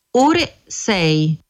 Ore 6.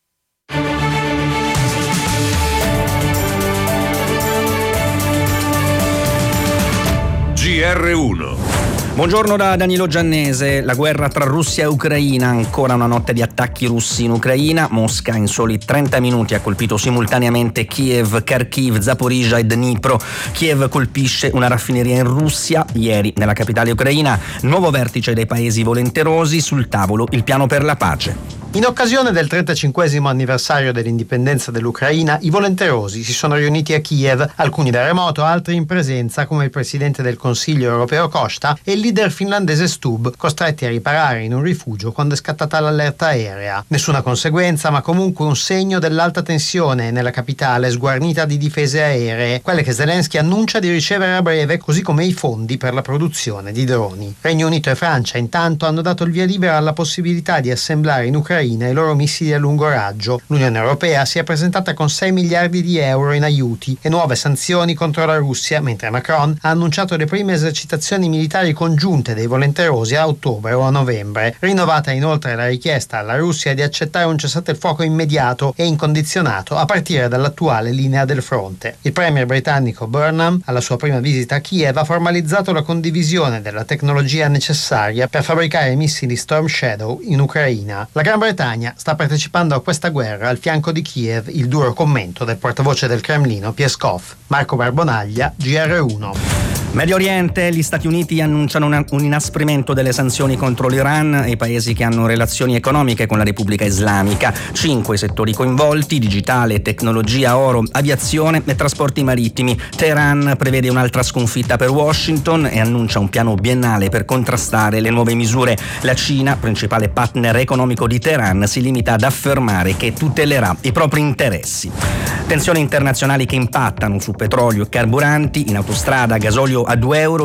GR1. Buongiorno da Danilo Giannese. La guerra tra Russia e Ucraina, ancora una notte di attacchi russi in Ucraina. Mosca in soli 30 minuti ha colpito simultaneamente Kiev, Kharkiv, Zaporizhzhia e Dnipro. Kiev colpisce una raffineria in Russia. Ieri nella capitale ucraina, nuovo vertice dei paesi volenterosi, sul tavolo il piano per la pace. In occasione del 35° anniversario dell'indipendenza dell'Ucraina, i volenterosi si sono riuniti a Kiev, alcuni da remoto, altri in presenza, come il presidente del Consiglio europeo Costa e il leader finlandese Stubb, costretti a riparare in un rifugio quando è scattata l'allerta aerea. Nessuna conseguenza, ma comunque un segno dell'alta tensione nella capitale sguarnita di difese aeree, quelle che Zelensky annuncia di ricevere a breve, così come i fondi per la produzione di droni. Regno Unito e Francia intanto hanno dato il via libera alla possibilità di assemblare in Ucraina i loro missili a lungo raggio. L'Unione Europea si è presentata con 6 miliardi di euro in aiuti e nuove sanzioni contro la Russia, mentre Macron ha annunciato le prime esercitazioni militari congiunte dei volenterosi a ottobre o a novembre. Rinnovata inoltre la richiesta alla Russia di accettare un cessate il fuoco immediato e incondizionato a partire dall'attuale linea del fronte. Il premier britannico Burnham, alla sua prima visita a Kiev, ha formalizzato la condivisione della tecnologia necessaria per fabbricare missili Storm Shadow in Ucraina. La Gran Bretagna sta partecipando a questa guerra al fianco di Kiev, il duro commento del portavoce del Cremlino Peskov. Marco Barbonaglia, GR1. Medio Oriente, gli Stati Uniti annunciano un inasprimento delle sanzioni contro l'Iran e i paesi che hanno relazioni economiche con la Repubblica Islamica. 5 settori coinvolti: digitale, tecnologia, oro, aviazione e trasporti marittimi. Teheran prevede un'altra sconfitta per Washington e annuncia un piano biennale per contrastare le nuove misure. La Cina, principale partner economico di Teheran, si limita ad affermare che tutelerà i propri interessi. Tensioni internazionali che impattano su petrolio e carburanti, in autostrada gasolio a €2